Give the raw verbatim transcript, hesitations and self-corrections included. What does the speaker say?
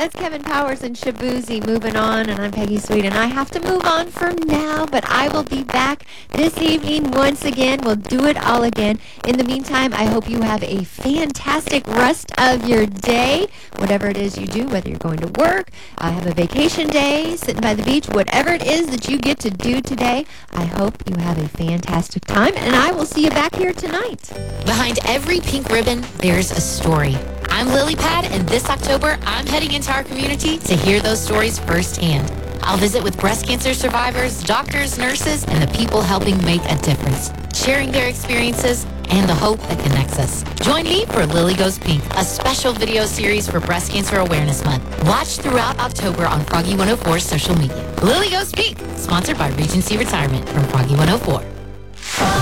That's Kevin Powers and Shabuzi moving on, and I'm Peggy Sweet, and I have to move on for now, but I will be back this evening once again. We'll do it all again. In the meantime, I hope you have a fantastic rest of your day, whatever it is you do, whether you're going to work, uh, have a vacation day, sitting by the beach, whatever it is that you get to do today, I hope you have a fantastic time, and I will see you back here tonight. Behind every pink ribbon, there's a story. I'm Lily Pad, and this October, I'm heading into our community to hear those stories firsthand. I'll visit with breast cancer survivors, doctors, nurses, and the people helping make a difference, sharing their experiences and the hope that connects us. Join me for Lily Goes Pink, a special video series for Breast Cancer Awareness Month. Watch throughout October on Froggy one oh four's social media. Lily Goes Pink, sponsored by Regency Retirement from Froggy one oh four.